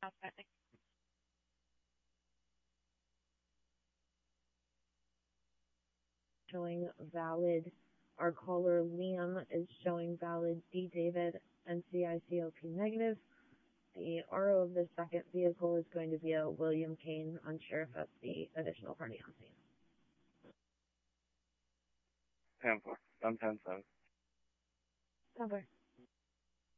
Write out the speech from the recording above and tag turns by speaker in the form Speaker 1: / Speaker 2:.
Speaker 1: Showing valid. Our caller Liam is showing valid D. David NCICOP negative. The RO of the second vehicle is going to be a William Kane, unsure if that's the additional party on scene.
Speaker 2: 10-4. I'm 10-7.
Speaker 1: 10-4.